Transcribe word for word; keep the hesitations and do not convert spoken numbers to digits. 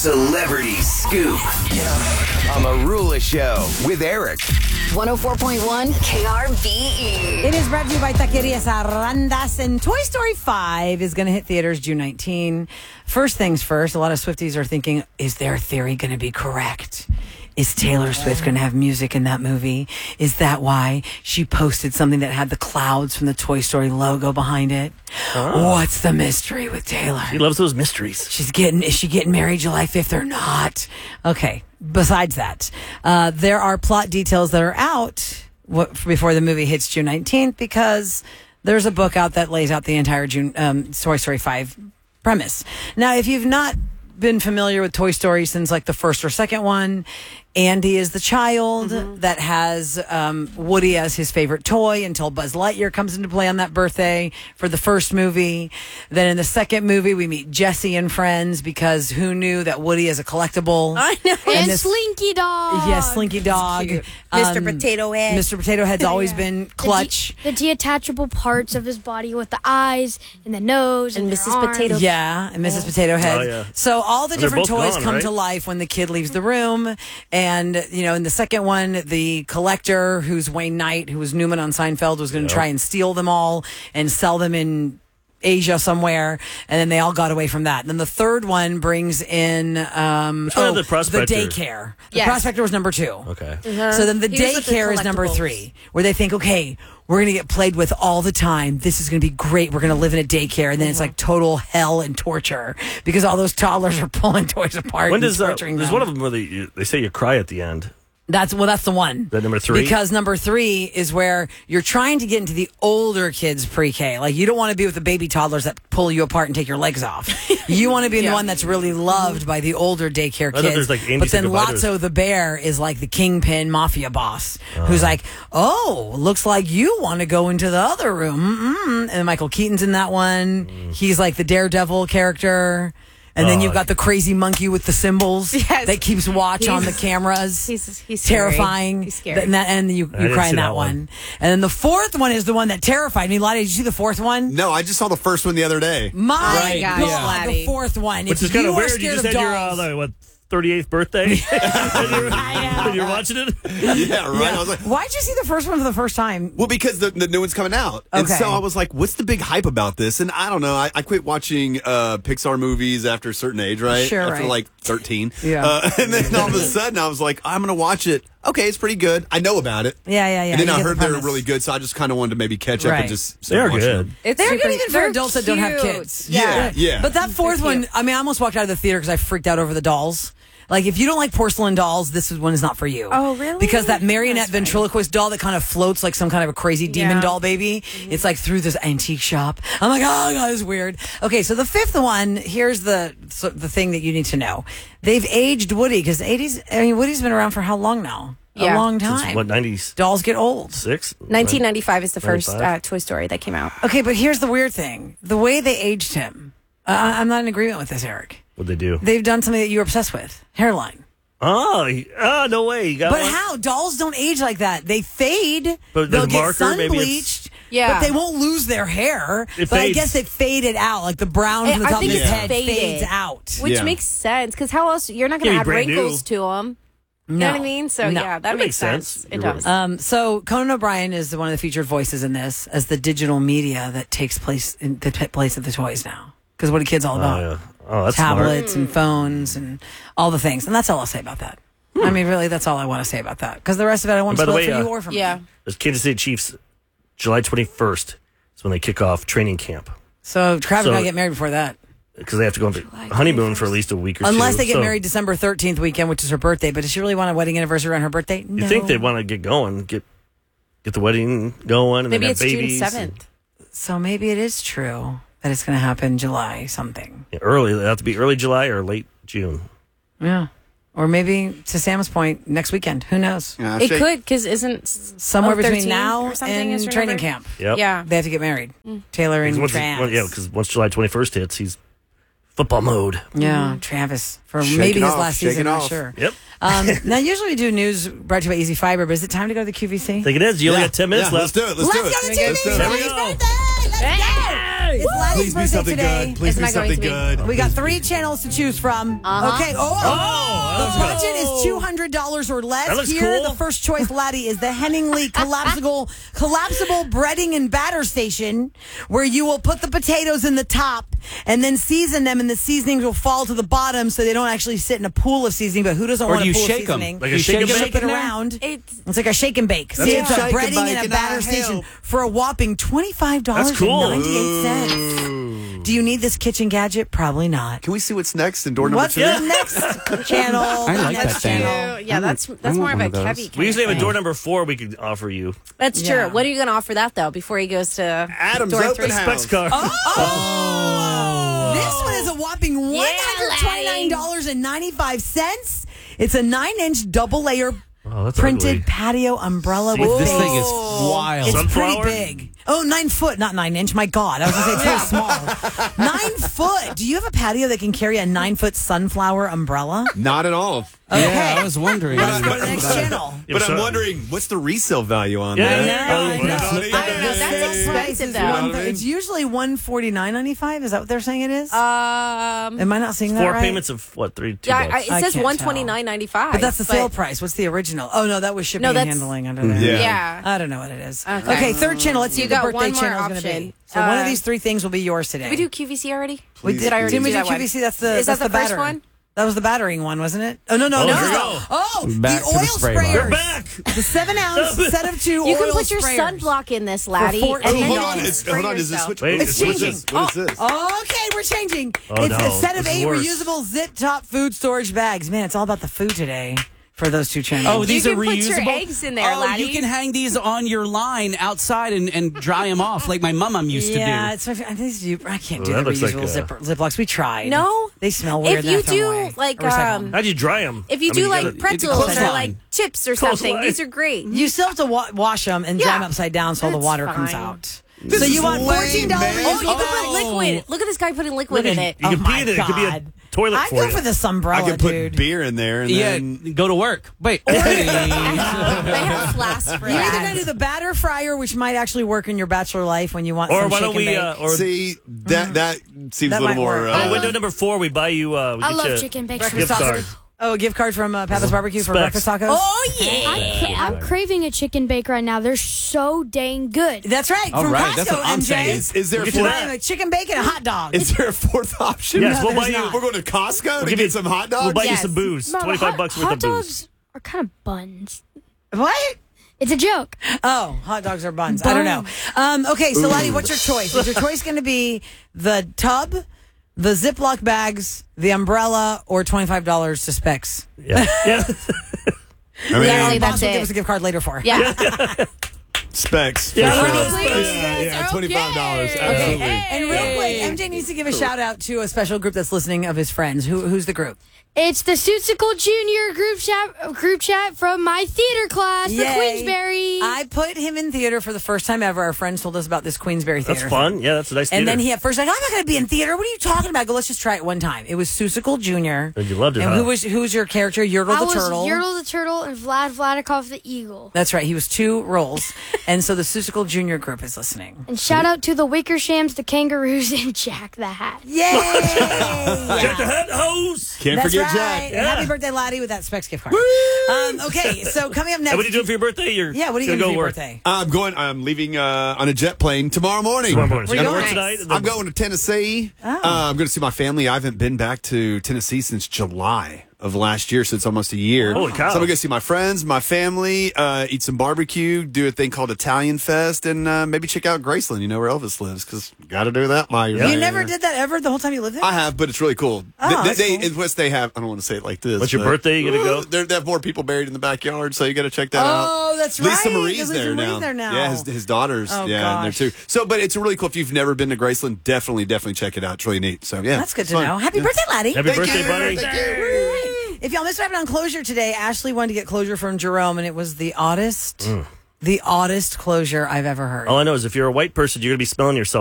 Celebrity Scoop on the Rula Show with Eric. one oh four point one K R B E. It is brought to you by Taquerias Arandas, and Toy Story five is going to hit theaters June nineteenth. First things first, a lot of Swifties are thinking, is their theory going to be correct? Is Taylor Swift going to have music in that movie? Is that why she posted something that had the clouds from the Toy Story logo behind it? Oh. What's the mystery with Taylor? She loves those mysteries. She's getting, is she getting married July fifth or not? Okay. Besides that, uh, there are plot details that are out w- before the movie hits June nineteenth because there's a book out that lays out the entire June um, Toy Story five premise. Now, if you've not been familiar with Toy Story since like the first or second one, Andy is the child mm-hmm. that has um, Woody as his favorite toy until Buzz Lightyear comes into play on that birthday for the first movie. Then in the second movie, we meet Jesse and friends because who knew that Woody is a collectible? I know. And, and this, Slinky Dog. Yes, Slinky Dog. Um, Mister Potato Head. Mister Potato Head's always Yeah. been clutch. The, de- the detachable parts of his body with the eyes and the nose and, And their Missus arms. Potato- Yeah, and Missus Potato Head. Oh, yeah. So all the And they're different both toys gone, come right? to life when the kid leaves the room. And, you know, in the second one, the collector, who's Wayne Knight, who was Newman on Seinfeld, was going to Yep. try and steal them all and sell them in Asia somewhere, and then they all got away from that. And then the third one brings in um, Which one oh, had the Prospector? daycare. The Yes. Prospector was number two. Okay. So then the He was with the daycare is number collectibles. three, where they think, okay, we're going to get played with all the time. This is going to be great. We're going to live in a daycare. And then it's like total hell and torture because all those toddlers are pulling toys apart When and does uh, torturing there's them. one of them where they, you, they say you cry at the end. That's well, that's the one. That number three? Because number three is where you're trying to get into the older kids pre-K. Like you don't want to be with the baby toddlers that pull you apart and take your legs off. You want to be in the one that's really loved by the older daycare I thought kids. there's, like, Andy but then Said Goodbye to Us. Lotso the bear is like the kingpin mafia boss who's like, oh, looks like you want to go into the other room. Mm-mm. And then Michael Keaton's in that one. He's like the daredevil character. And then Oh, you've got the crazy monkey with the cymbals Yes. that keeps watch on the He's- cameras. He's he's scary. terrifying. He's scary. And, that, and you, I you didn't cry see in that, that one. one. And then the fourth one is the one that terrified me. Lottie, did you see the fourth one? No, I just saw the first one the other day. My Right. God, Yeah. the Lottie. fourth one. Which if is kind you of are weird. You scared just of had your, uh, dolls- like, what, thirty-eighth birthday? when, you were, when you were watching it? Yeah, right. I was like, Why'd you see the first one for the first time? well, because the, the new one's coming out. And Okay. so I was like, what's the big hype about this? And I don't know. I, I quit watching uh, Pixar movies after a certain age, right? Sure, After right. like thirteen. Yeah. Uh, and then all of a sudden I was like, I'm going to watch it. Okay, it's pretty good. I know about it. Yeah, yeah, yeah. And then you I get the heard they were premise. really good, so I just kind of wanted to maybe catch up Right. and just They are start watching good. them. It's They're super, good even for they're adults that don't have cute. kids. Yeah, yeah. But that fourth They're one, cute. I mean, I almost walked out of the theater because I freaked out over the dolls. Like, if you don't like porcelain dolls, this is one is not for you. Oh, really? Because that marionette That's fine. ventriloquist doll that kind of floats like some kind of a crazy demon Yeah. doll baby, it's like through this antique shop. I'm like, oh, God, it's weird. Okay, so the fifth one, here's the so the thing that you need to know. They've aged Woody because eighties, I mean, Woody's been around for how long now? A Yeah. long Since, time. what, ninety-six? Dolls get old. nineteen ninety-five is the first ninety-five? uh, Toy Story that came out. Okay, but here's the weird thing. The way they aged him, uh, I'm not in agreement with this, Eric. What'd they do? They've done something that you're obsessed with. Hairline. Oh, he- oh, no way. You got But one? how? Dolls don't age like that. They fade. But They'll the get marker, sun maybe it's- bleached. Yeah. But they won't lose their hair. It but I fades. guess it faded out. Like the brown from the I top of think his it's head faded. fades out. Which Yeah. makes sense because how else you're not going Yeah, to add brand new. wrinkles to them. You No. know what I mean? So No. yeah, that, That makes makes sense. sense. It You're does. Um, so Conan O'Brien is one of the featured voices in this as the digital media that takes place in the t- place of the toys now. Because what are kids all about? Oh, yeah. Oh, that's Tablets smart. and phones and all the things. And that's all I'll say about that. I mean, really, that's all I want to say about that. Because the rest of it, I won't And by the spoil way, for uh, you or for yeah. me. There's Kansas City Chiefs, July twenty-first is when they kick off training camp. So Travis So- got to get married before that. Because they have to go on honeymoon for at least a week or two. Unless they get So married December thirteenth weekend, which is her birthday. But does she really want a wedding anniversary on her birthday? No. You think they'd want to get going, get get the wedding going, and Maybe then it's have June babies. seventh. So maybe it is true that it's going to happen July something. Yeah, early. They have to be early July or late June. Yeah. Or maybe, to Sam's point, next weekend. Who knows? Yeah, It shake- could because isn't s- Somewhere oh, between thirteen now or something is and her training number? camp. Yep. Yeah. They have to get married. Taylor and Once, Travis. well, yeah, because once July twenty-first hits, he's football mode. Yeah, Travis. For Shake maybe it his off, last shake season, it I'm not off. sure. Yep. Um, now, usually we do news brought to you by Easy Fiber, but is it time to go to the Q V C? I think it is. You only Yeah, got ten minutes yeah, left. let's do it. Let's, Let's do go it. to T V. Let's do it. There we Friday's go. birthday. Let's go. It's Laddie's Please be birthday something today. good. Please It's be not going something to be. good. We got three channels to choose from. Uh-huh. Okay. Oh, Oh, the let's budget is two hundred dollars or less. That looks Here, cool. the first choice, Laddie, is the Henningly collapsible collapsible breading and batter station, where you will put the potatoes in the top and then season them, and the seasonings will fall to the bottom, so they don't actually sit in a pool of seasoning. But who doesn't Or want do a you pool shake of 'em? seasoning? Like a you shake and shake bake it in there? around. It's It's like a shake and bake. See, it's a Shake and breading bake and a and batter I station help. for a whopping twenty-five dollars That's cool. and ninety-eight cents. Do you need this kitchen gadget? Probably not. Can we see what's next in door number What's two? the next channel? I The like next that thing. channel. Yeah, I that's want- that's I more want of a one of heavy. those. kind We of usually have a thing. door number four we could offer you. That's Yeah. true. What are you going to offer that though before he goes to Adam's door open three? house. Specs car. Oh! This one is a whopping one hundred twenty-nine dollars and ninety-five cents. It's a nine-inch double-layer Oh, that's printed ugly. patio umbrella See, with This base. thing is wild. It's Sunflower? pretty big. Oh, nine foot, not nine inch. My God, I was going to say it's very small. Nine foot. Do you have a patio that can carry a nine foot sunflower umbrella? Not at all. Okay. Yeah, I was wondering. Let's go to the next channel. But I'm so- wondering, what's the resale value on Yeah, that? yeah. I know, I Oh, know. flip I that. don't know. That's expensive, though. You know One what I thir- mean? It's usually one forty nine ninety five. Is that what they're saying it is? Um, Am I not seeing that Four right? payments of what? Three, two yeah, I, bucks. it I says can't one twenty nine ninety five. But that's the sale price. What's the original? Oh no, that was shipping No, and that's- handling under there. Yeah. Yeah. I don't know what it is. Okay. Okay, third channel. Let's see You what the got birthday one more channel is going to option. be. So one of Uh, these three things will be yours today. Did we do Q V C already? Please, Did I already Didn't we do do that Q V one? C? That's the Is that's that the first battering. one? That was the battering one, wasn't it? Oh no, no, Oh, no. here we no. go. Oh, Back the to oil the spray sprayers. We're back. The seven ounce set of two. You oil can put your sprayers. sunblock in this, laddie, fourteen and then Hold you on, can it's, spray hold on. Is this yourself. which? Wait, It's what is changing. this? What is this? Oh, okay, we're changing. Oh, it's no, a set of this is eight worse. reusable zip top food storage bags. Man, it's all about the food today for those two channels. Oh, these You are can put your reusable. eggs in there, oh, laddie. you can hang these on your line outside and, and dry them off like my mom used yeah, to it's my, I, think you- I can't Oh, do that the looks like reusable a- zipper, Ziplocs. We tried. No? They smell weird. If and you I throw them do, away. like, Or recycle um, them. How'd you dry them? If you do like pretzels or clothesline. like chips or Clothesline. something, these are great. You still have to wa- wash them and dry Yeah. them upside down so all the That's water comes fine. out. This so you is want lame, fourteen dollars? man. Oh, you can Oh. put liquid. Look at this guy putting liquid Look, in you- it. You Oh can my pee in it. It could be a God. toilet I for go you. for this I umbrella, could put dude. beer in there and Yeah, then go to work. Wait. They have flasks for You're either that. going to do the batter fryer, which might actually work in your bachelor life when you want Or some why shake don't and we? bake. Uh, or see that that seems That a little might more. work. Uh, oh, window number four, we buy you. Uh, we I get love you chicken bake. gift card. Oh, a gift card from uh, Papa's Barbecue for Specs. breakfast tacos? Oh yeah. I'm, I'm craving a chicken bake right now. They're so dang good. That's right. All from right, Costco, that's what I'm M J. saying. is, is there a We'll get you fourth? that. A chicken bacon and a hot dog. Is there a fourth option? Yes, No, we'll buy there's you. not. We're going to Costco We'll to give get you some hot dogs. We'll buy you Yes. some booze. No, Twenty-five hot, bucks worth hot of booze. dogs are kind of buns. What? It's a joke. Oh, hot dogs or buns. I don't know. Um, okay, so Lottie, what's your choice? Is your choice going to be the tub, the Ziploc bags, the umbrella, or twenty-five dollars to Specs? Yeah, yeah. I mean, Yeah, Boss that's will it. give us a gift card later for. Yeah. specs. for Yeah, sure. we're gonna Please, Yeah, yeah, okay. twenty-five dollars. Okay, Absolutely. and real quick, M J needs to give a shout out to a special group that's listening of his friends. Who, who's the group? It's the Susicle Junior group chat group chat from my theater class, the Yay. Queensberry. I put him in theater for the first time ever. Our friends told us about this Queensberry theater. That's fun. Yeah, that's a nice. And theater. then he at first like, I'm not going to be in theater. What are you talking about? I go, let's just try it one time. It was Susicle Junior And you loved it, And huh? who was who was your character? Yertle I the was turtle. Yertle the turtle and Vlad Vladikov the eagle. That's right. He was two roles. And so the Susicle Junior group is listening. And shout out to the Wickershams, the kangaroos, and Jack the Hat. Yay! Jack the Hat hose. Can't That's forget right. Jack. And Yeah. happy birthday, Lottie, with that Specs gift card. Um, okay, so coming up next. And what are you doing for your birthday? You're Yeah, what are you gonna going to do go for your work. birthday? I'm going. I'm leaving uh, on a jet plane tomorrow morning. Tomorrow morning. So Where you you gotta work going? tonight. and I'm then- going to Tennessee. Oh. Uh, I'm going to see my family. I haven't been back to Tennessee since July of last year, so it's almost a year. Holy cow. So I'm going to go see my friends, my family, uh, eat some barbecue, do a thing called Italian Fest, and uh, maybe check out Graceland, you know, where Elvis lives, because got to do that while you're Yeah. You there. never did that ever the whole time you lived there? I have, but it's really cool. Oh, they, that's they, cool. in West they have, I don't want to say it like this. What's your but- birthday? You gonna go? They're- They have more people buried in the backyard, so you got to check that out. Oh, that's Lisa right. Marie's Lisa there, Marie's now. there now. Yeah, his, his daughters. Oh, yeah, and there gosh. too. So, but it's really cool. If you've never been to Graceland, definitely, definitely check it out. It's really neat. So, yeah, That's good it's to fun. know. Happy Yeah. birthday, Laddie. Happy Thank birthday, you. buddy. Thank you. If y'all missed what happened on closure today, Ashley wanted to get closure from Jerome, and it was the oddest, the oddest closure I've ever heard. All I know is if you're a white person, you're gonna be smelling yourself.